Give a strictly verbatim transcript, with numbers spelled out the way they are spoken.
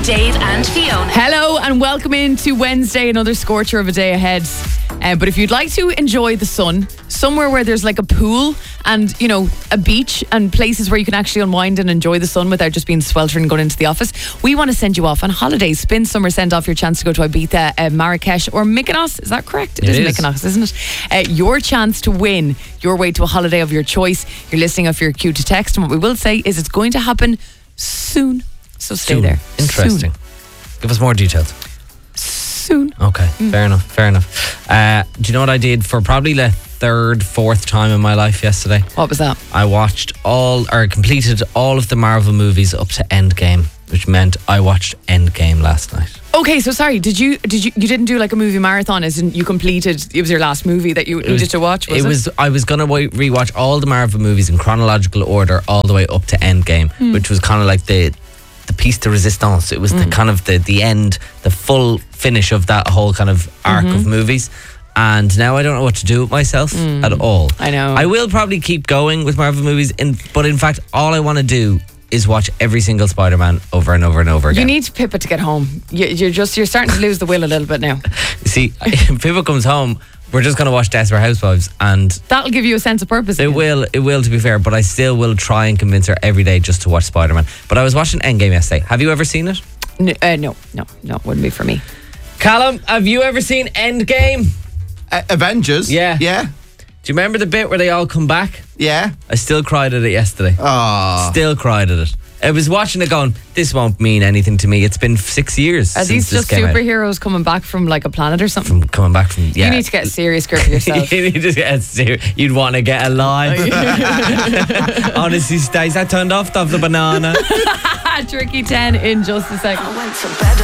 Dave and Fiona. Hello and welcome into Wednesday, another scorcher of a day ahead. Uh, but if you'd like to enjoy the sun, somewhere where there's like a pool and, you know, a beach and places where you can actually unwind and enjoy the sun without just being sweltering going into the office, we want to send you off on holidays. Spin Summer send off your chance to go to Ibiza, uh, Marrakesh or Mykonos. Is that correct? It is, is Mykonos, isn't it? Uh, your chance to win your way to a holiday of your choice. You're listening off your cue to text, and what we will say is it's going to happen soon. So stay Soon. there. Interesting. Soon. Give us more details. Soon. Okay, mm. fair enough, fair enough. Uh, do you know what I did for probably the third, fourth time in my life yesterday? What was that? I watched all, or completed all of the Marvel movies up to Endgame, which meant I watched Endgame last night. Okay, so sorry, did you did you you didn't do like a movie marathon? As in you completed? It was your last movie that you It needed was- to watch. Was it it, was. I was gonna wa- rewatch all the Marvel movies in chronological order, all the way up to Endgame, Hmm. which was kind of like the the piece de resistance. It was Hmm. the kind of the the end, the full finish of that whole kind of arc Mm-hmm. of movies. And now I don't know what to do with myself at all. I know. I will probably keep going with Marvel movies, in, but in fact, all I want to do is watch every single Spider-Man over and over and over again. You need Pippa to get home. You, you're just you're starting to lose the will a little bit now. See, if Pippa comes home, we're just going to watch Desperate Housewives, and That'll give you a sense of purpose. it again. will, it will, to be fair, but I still will try and convince her every day just to watch Spider-Man. But I was watching Endgame yesterday. Have you ever seen it? No, uh, no, no, no, it wouldn't be for me. Callum, have you ever seen Endgame? Uh, Avengers? Yeah. Yeah. Do you remember the bit where they all come back? Yeah. I still cried at it yesterday. Oh. Still cried at it. I was watching it going, this won't mean anything to me. It's been six years Are since these this just came out. superheroes coming back from like a planet or something? From coming back from, yeah. You need to get a serious grip of yourself. you need to get serious. You'd want to get alive. Honestly, Stace, I turned off off the banana. Tricky ten in just a second. I went to bed